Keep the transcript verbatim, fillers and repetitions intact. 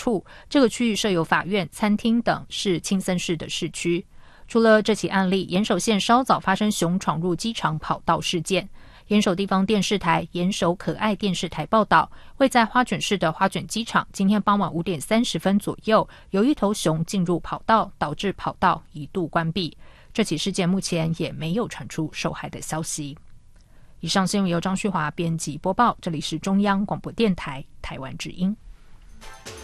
处，这个区域设有法院、餐厅等，是青森市的市区。除了这起案例，岩手县稍早发生熊闯入机场跑道事件。岩手地方电视台岩手可爱电视台报道，位在花卷市的花卷机场，今天傍晚五点三十分左右，有一头熊进入跑道，导致跑道一度关闭。这起事件目前也没有传出受害的消息。以上新闻由张旭华编辑播报，这里是中央广播电台台湾之音。